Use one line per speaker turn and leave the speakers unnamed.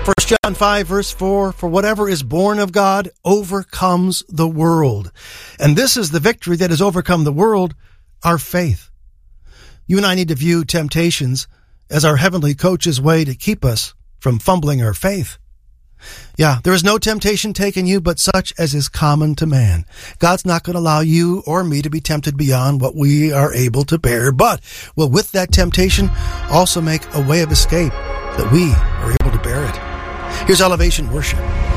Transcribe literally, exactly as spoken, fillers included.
First John five, verse four, for whatever is born of God overcomes the world. And this is the victory that has overcome the world, our faith. You and I need to view temptations as our heavenly coach's way to keep us from fumbling our faith. Yeah, there is no temptation taken you but such as is common to man. God's not going to allow you or me to be tempted beyond what we are able to bear, but will with that temptation also make a way of escape that we are able to bear it. Here's Elevation Worship.